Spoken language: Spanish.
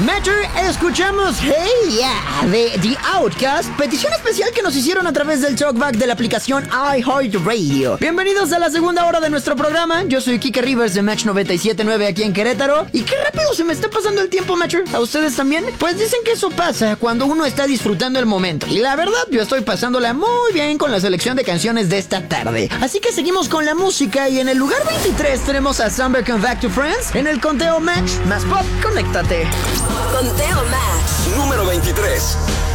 Matter, escuchamos Hey Yeah de The Outcast, petición especial que nos hicieron a través del talkback de la aplicación iHeartRadio. Bienvenidos a la segunda hora de nuestro programa. Yo soy Kike Rivers de Match 97.9 aquí en Querétaro. Y qué rápido se me está pasando el tiempo, Matcher. ¿A ustedes también? Pues dicen que eso pasa cuando uno está disfrutando el momento. Y la verdad, yo estoy pasándola muy bien con la selección de canciones de esta tarde. Así que seguimos con la música y en el lugar 23 tenemos a Summer Come Back to Friends. En el conteo Match más pop, conéctate. Conteo Match. Número 23.